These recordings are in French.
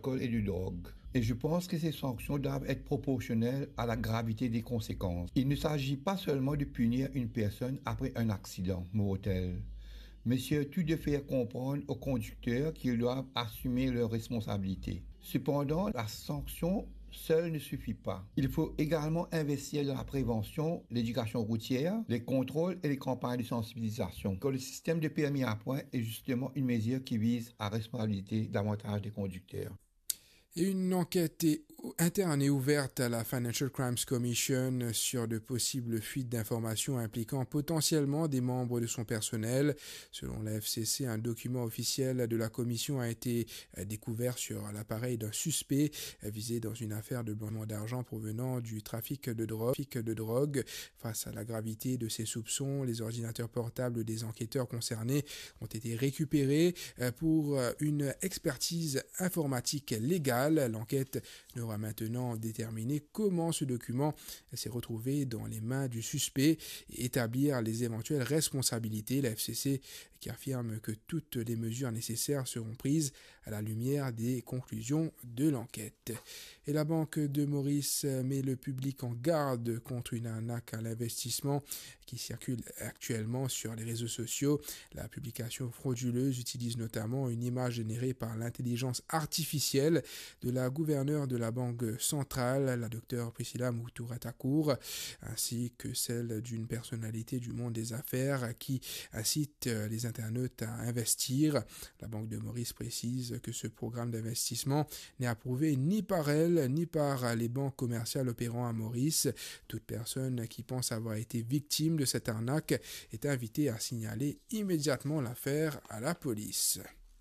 d'alcool et de drogue. Et je pense que ces sanctions doivent être proportionnelles à la gravité des conséquences. Il ne s'agit pas seulement de punir une personne après un accident mortel, mais surtout de faire comprendre aux conducteurs qu'ils doivent assumer leurs responsabilités. Cependant, la sanction seule ne suffit pas. Il faut également investir dans la prévention, l'éducation routière, les contrôles et les campagnes de sensibilisation. Car le système de permis à points est justement une mesure qui vise à responsabiliser davantage des conducteurs. Et une enquête interne est ouverte à la Financial Crimes Commission sur de possibles fuites d'informations impliquant potentiellement des membres de son personnel. Selon la FCC, un document officiel de la commission a été découvert sur l'appareil d'un suspect visé dans une affaire de blanchiment d'argent provenant du trafic de drogue. Face à la gravité de ces soupçons, les ordinateurs portables des enquêteurs concernés ont été récupérés pour une expertise informatique légale. L'enquête devra maintenant déterminer comment ce document s'est retrouvé dans les mains du suspect et établir les éventuelles responsabilités. La FCC qui affirme que toutes les mesures nécessaires seront prises à la lumière des conclusions de l'enquête. Et la Banque de Maurice met le public en garde contre une arnaque à l'investissement qui circule actuellement sur les réseaux sociaux. La publication frauduleuse utilise notamment une image générée par l'intelligence artificielle de la gouverneure de la Banque centrale, la docteure Priscilla Moutouratakour, ainsi que celle d'une personnalité du monde des affaires qui incite les internautes à investir. La Banque de Maurice précise que ce programme d'investissement n'est approuvé ni par elle ni par les banques commerciales opérant à Maurice. Toute personne qui pense avoir été victime de cette arnaque est invitée à signaler immédiatement l'affaire à la police.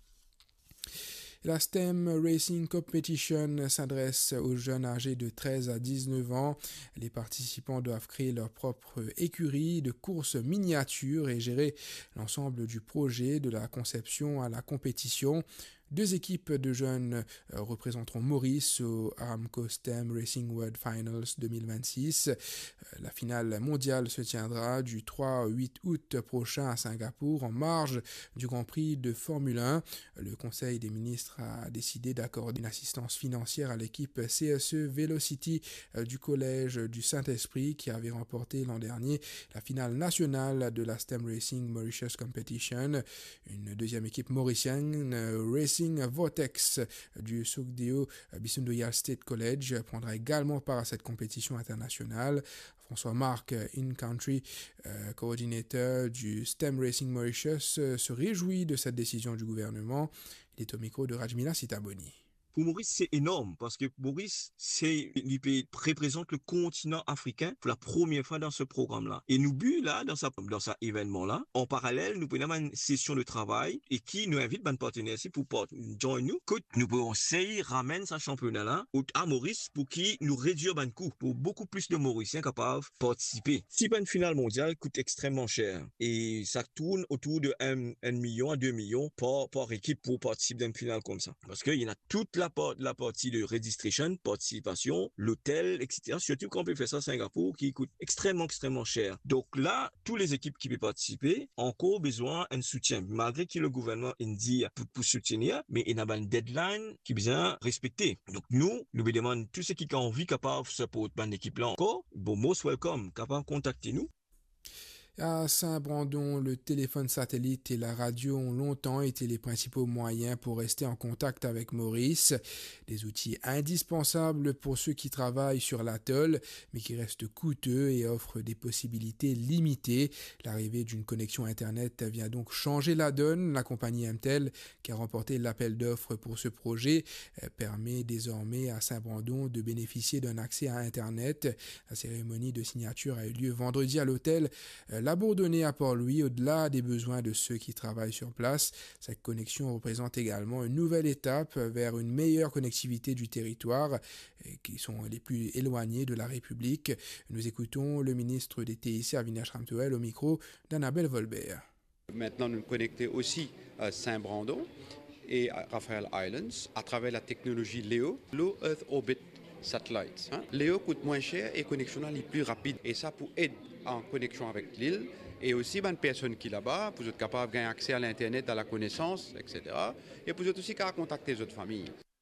La STEM Racing Competition s'adresse aux jeunes âgés de 13 à 19 ans. Les participants doivent créer leur propre écurie de courses miniatures et gérer l'ensemble du projet, de la conception à la compétition. 2 équipes de jeunes représenteront Maurice au Aramco STEM Racing World Finals 2026. La finale mondiale se tiendra du 3 au 8 août prochain à Singapour en marge du Grand Prix de Formule 1. Le Conseil des ministres a décidé d'accorder une assistance financière à l'équipe CSE Velocity du Collège du Saint-Esprit qui avait remporté l'an dernier la finale nationale de la STEM Racing Mauritius Competition. Une deuxième équipe mauricienne, Racing Vortex du Sogdeo Bissundoyal State College, prendra également part à cette compétition internationale. François Marc, in-country coordinator du STEM Racing Mauritius, se réjouit de cette décision du gouvernement. Il est au micro de Rajmila Sitaboni. Pour Maurice, c'est énorme parce que Maurice, il représente le continent africain pour la première fois dans ce programme-là. Et nous, là, dans cet événement-là, en parallèle, nous prenons une session de travail et qui nous invite, ban partenaire ici pour joindre nous, que nous pouvons essayer ramène ce championnat-là à Maurice pour qui nous réduire ban coût pour beaucoup plus de Mauriciens capables de participer. Si une finale mondiale coûte extrêmement cher et ça tourne autour de 1 million à 2 millions par équipe pour participer à une finale comme ça. Parce qu'il y en a toute la partie de registration, participation, l'hôtel, etc. Surtout quand on peut faire ça à Singapour, qui coûte extrêmement cher. Donc là, toutes les équipes qui peuvent participer ont encore besoin d'un soutien. Malgré que le gouvernement dit pour soutenir, mais il y a une deadline qui est besoin respecter. Donc nous demandons tous ceux qui ont envie capable de supporter une équipe là encore, bon, most welcome, capable de contacter nous. À Saint-Brandon, le téléphone satellite et la radio ont longtemps été les principaux moyens pour rester en contact avec Maurice. Des outils indispensables pour ceux qui travaillent sur l'atoll, mais qui restent coûteux et offrent des possibilités limitées. L'arrivée d'une connexion Internet vient donc changer la donne. La compagnie MTEL, qui a remporté l'appel d'offres pour ce projet, permet désormais à Saint-Brandon de bénéficier d'un accès à Internet. La cérémonie de signature a eu lieu vendredi à l'hôtel La Bourdonnais à Port-Louis. Au-delà des besoins de ceux qui travaillent sur place, cette connexion représente également une nouvelle étape vers une meilleure connectivité du territoire qui sont les plus éloignés de la République. Nous écoutons le ministre des TIC Avinash Ramtoel au micro d'Annabelle Volbert. Maintenant, nous nous connectons aussi à Saint-Brandon et à Raphael Islands à travers la technologie LEO, Low Earth Orbit Satellites. LEO coûte moins cher et connexion est plus rapide. Et ça pour aider en connexion avec l'île et aussi une personne qui est là-bas, pour être capable d'avoir accès à l'Internet, à la connaissance, etc. Et pour être aussi capable de contacter les autres familles.